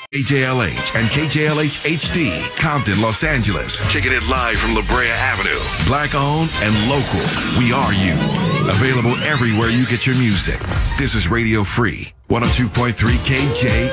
KJLH and KJLH HD, Compton, Los Angeles. Kicking it live from La Brea Avenue. Black owned and local. We are you. Available everywhere you get your music. This is Radio Free, 102.3 KJ.